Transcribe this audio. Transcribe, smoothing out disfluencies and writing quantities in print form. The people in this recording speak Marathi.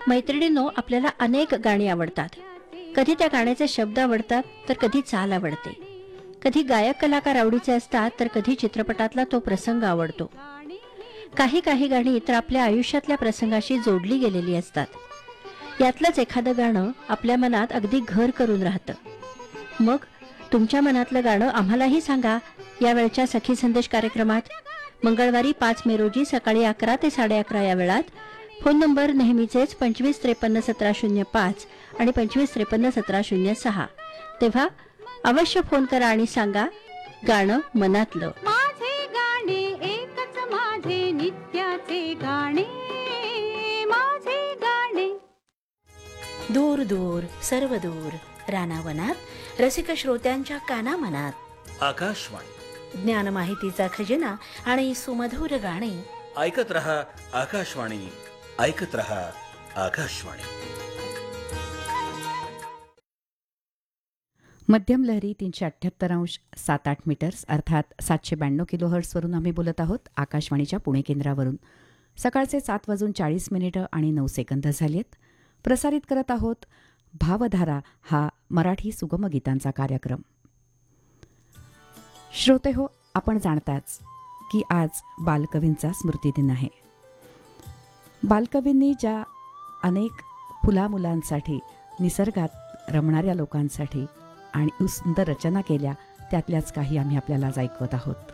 मैत्रिणींनो, आपल्याला अनेक गाणी आवडतात. कधी त्या गाण्याचे शब्द आवडतात तर कधी चाल आवडते. कधी गायक कलाकार आवडीचे असतात तर कधी चित्रपटातला तो प्रसंग आवडतो. काही गाणी तर आपल्या आयुष्यातल्या प्रसंगाशी जोडली गेलेली असतात. यातलंच एखादं गाणं आपल्या मनात अगदी घर करून राहतं. मग तुमच्या मनातलं गाणं आम्हालाही सांगा या वेळच्या सखी संदेश कार्यक्रमात. मंगळवारी 5 मे रोजी सकाळी 11 ते 11:30 या वेळात. फोन नंबर नेहमीचेच 25531705 आणि 25531706. तेव्हा अवश्य फोन करा आणि सांगा गाणं मनातलं. माझे गाणे एकच माझे नित्याचे गाणे, माझे गाणे. दूर दूर सर्व दूर रानावनात रसिक श्रोत्यांच्या कानामनात. आकाशवाणी, ज्ञान माहितीचा खजिना आणि सुमधुर गाणे. ऐकत रहा आकाशवाणी, ऐकत रहा आकाशवाणी. मध्यम लहरी 378.7 मीटर्स अर्थात 792 किलोहर्ट्झवरून आम्ही बोलत आहोत आकाशवाणीच्या पुणे केंद्रावरून. सकाळचे 7:40 आणि 9 सेकंद झाली आहेत. प्रसारित करत आहोत भावधारा हा मराठी सुगम गीतांचा कार्यक्रम. श्रोते हो, आपण जाणताच की आज बालकवींचा स्मृतिदिन आहे. बालकवींनी ज्या अनेक फुलामुलांसाठी, निसर्गात रमणाऱ्या लोकांसाठी आणि सुंदर रचना केल्या, त्यातल्याच काही आम्ही आपल्याला आज ऐकवत आहोत.